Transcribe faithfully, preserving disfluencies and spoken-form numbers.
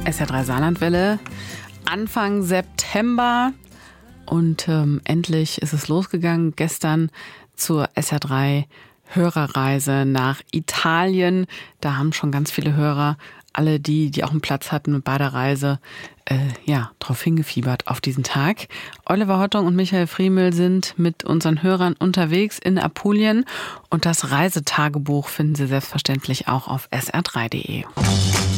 S R drei Saarlandwelle, Anfang September und ähm, endlich ist es losgegangen gestern zur S R drei Hörerreise nach Italien. Da haben schon ganz viele Hörer, alle die, die auch einen Platz hatten bei der Reise, äh, ja, drauf hingefiebert auf diesen Tag. Oliver Hottung und Michael Friemel sind mit unseren Hörern unterwegs in Apulien und das Reisetagebuch finden Sie selbstverständlich auch auf S R drei punkt de.